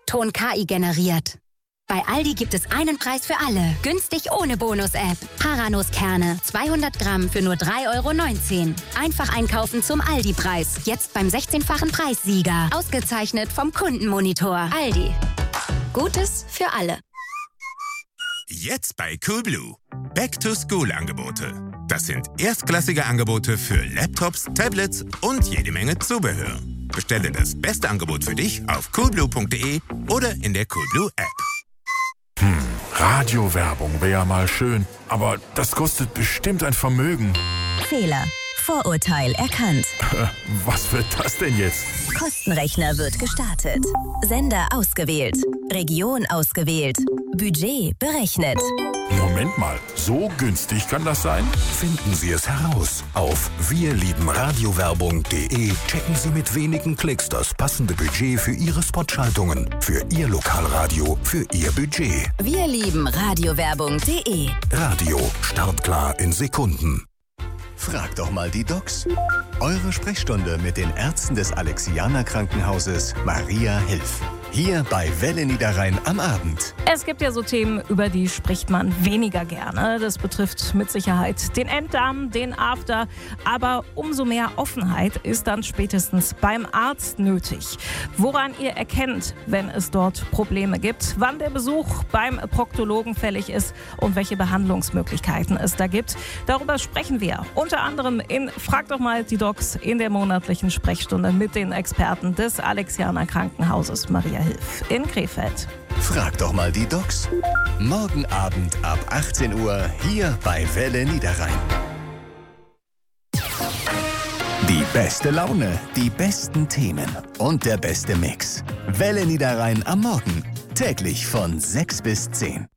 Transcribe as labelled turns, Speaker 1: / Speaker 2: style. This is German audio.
Speaker 1: Ton KI generiert. Bei Aldi gibt es einen Preis für alle. Günstig ohne Bonus-App. Haranuskerne, 200 Gramm für nur 3,19 €. Einfach einkaufen zum Aldi-Preis. Jetzt beim 16-fachen Preissieger. Ausgezeichnet vom Kundenmonitor. Aldi. Gutes für alle.
Speaker 2: Jetzt bei Coolblue. Back-to-School-Angebote. Das sind erstklassige Angebote für Laptops, Tablets und jede Menge Zubehör. Bestelle das beste Angebot für dich auf coolblue.de oder in der Coolblue-App.
Speaker 3: Radiowerbung wäre ja mal schön, aber das kostet bestimmt ein Vermögen.
Speaker 4: Fehler. Vorurteil erkannt.
Speaker 3: Was wird das denn jetzt?
Speaker 4: Kostenrechner wird gestartet. Sender ausgewählt. Region ausgewählt. Budget berechnet.
Speaker 3: Moment mal, so günstig kann das sein?
Speaker 5: Finden Sie es heraus. Auf wirliebenradiowerbung.de checken Sie mit wenigen Klicks das passende Budget für Ihre Spotschaltungen, für Ihr Lokalradio, für Ihr Budget.
Speaker 4: Wirliebenradiowerbung.de.
Speaker 5: Radio startklar in Sekunden. Frag doch mal die Docs. Eure Sprechstunde mit den Ärzten des Alexianer Krankenhauses Maria Hilf. Hier bei Welle Niederrhein am Abend.
Speaker 6: Es gibt ja so Themen, über die spricht man weniger gerne. Das betrifft mit Sicherheit den Enddarm, den After. Aber umso mehr Offenheit ist dann spätestens beim Arzt nötig. Woran ihr erkennt, wenn es dort Probleme gibt, wann der Besuch beim Proktologen fällig ist und welche Behandlungsmöglichkeiten es da gibt. Darüber sprechen wir unter anderem in Frag doch mal die Docs in der monatlichen Sprechstunde mit den Experten des Alexianer Krankenhauses Maria Hilf in Krefeld.
Speaker 5: Frag doch mal die Docs. Morgen Abend ab 18 Uhr hier bei Welle Niederrhein. Die beste Laune, die besten Themen und der beste Mix. Welle Niederrhein am Morgen. Täglich von 6 bis 10.